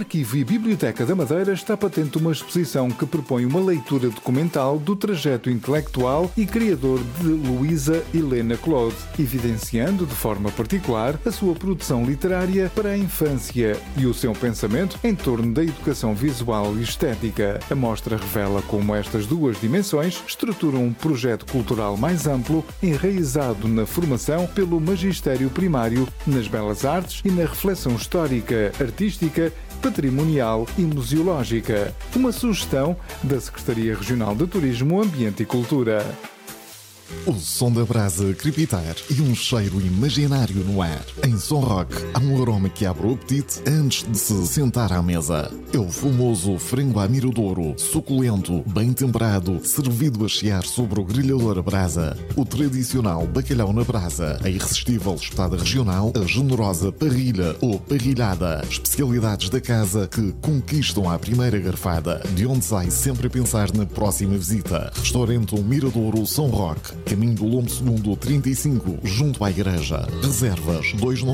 Arquivo e Biblioteca da Madeira está patente uma exposição que propõe uma leitura documental do trajeto intelectual e criador de Luísa Helena Claude, evidenciando de forma particular a sua produção literária para a infância e o seu pensamento em torno da educação visual e estética. A mostra revela como estas duas dimensões estruturam um projeto cultural mais amplo, enraizado na formação pelo magistério primário, nas belas artes e na reflexão histórica, artística, patrimonial e museológica. Uma sugestão da Secretaria Regional de Turismo, Ambiente e Cultura. O som da brasa crepitar e um cheiro imaginário no ar. Em Som Rock há um aroma que abre o apetite antes de se sentar à mesa. É o famoso frango à miradouro, suculento, bem temperado, servido a chiar sobre o grelhador a brasa. O tradicional bacalhau na brasa, a irresistível espetada regional, a generosa parrilha ou parrilhada. Especialidades da casa que conquistam à primeira garfada, de onde sai sempre a pensar na próxima visita. Restaurante Miradouro Som Rock. Caminho do Lombo Segundo 35, junto à igreja. Reservas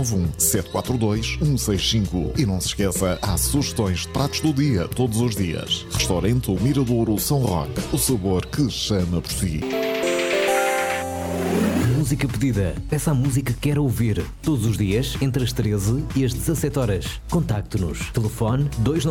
291-742-165. E não se esqueça, há sugestões de pratos do dia, todos os dias. Restaurante Miradouro São Roque. O sabor que chama por si. Música pedida. Peça a música que quer ouvir. Todos os dias, entre as 13 e as 17 horas. Contacte-nos. Telefone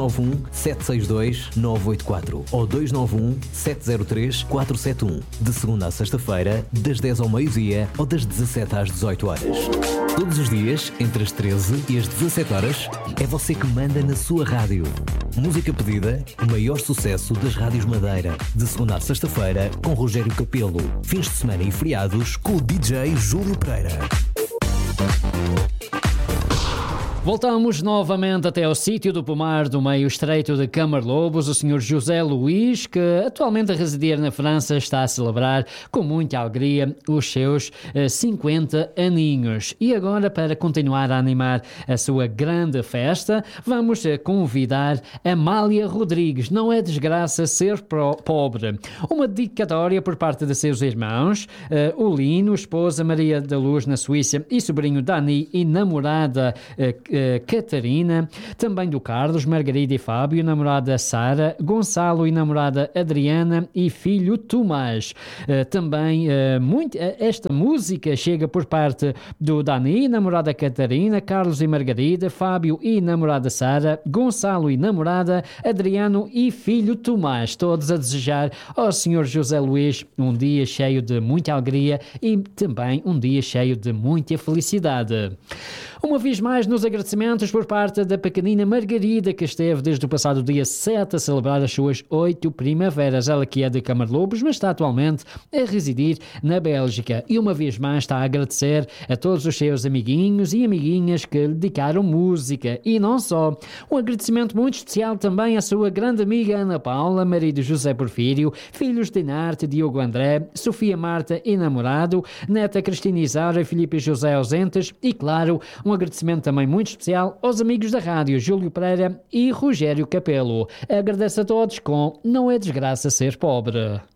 291-762-984 ou 291-703-471. De segunda a sexta-feira, das 10 ao meio-dia ou das 17 às 18 horas. Todos os dias, entre as 13 e as 17 horas, é você que manda na sua rádio. Música pedida, o maior sucesso das rádios Madeira. De segunda a sexta-feira, com Rogério Capelo. Fins de semana e feriados, com o DJ Júlio Pereira. Voltamos novamente até ao sítio do pomar do meio estreito de Camarlobos. O Sr. José Luís, que atualmente a residir na França, está a celebrar com muita alegria os seus 50 aninhos. E agora, para continuar a animar a sua grande festa, vamos convidar Amália Rodrigues. Não é desgraça ser pobre. Uma dedicatória por parte de seus irmãos, o Lino, esposa Maria da Luz na Suíça e sobrinho Dani e namorada Catarina, também do Carlos, Margarida e Fábio, namorada Sara, Gonçalo e namorada Adriana e filho Tomás. Também esta música chega por parte do Dani, namorada Catarina, Carlos e Margarida, Fábio e namorada Sara, Gonçalo e namorada Adriano e filho Tomás, todos a desejar ao Sr. José Luís um dia cheio de muita alegria e também um dia cheio de muita felicidade. Uma vez mais nos agradecimentos por parte da pequenina Margarida, que esteve desde o passado dia 7 a celebrar as suas 8 primaveras. Ela que é de Camarlobos, mas está atualmente a residir na Bélgica. E uma vez mais está a agradecer a todos os seus amiguinhos e amiguinhas que lhe dedicaram música. E não só. Um agradecimento muito especial também à sua grande amiga Ana Paula, marido José Porfírio, filhos de Narte, Diogo André, Sofia Marta e namorado, neta Cristina Isaura e Filipe José ausentes e, claro, um agradecimento também muito especial aos amigos da rádio Júlio Pereira e Rogério Capelo. Agradeço a todos com Não é Desgraça Ser Pobre.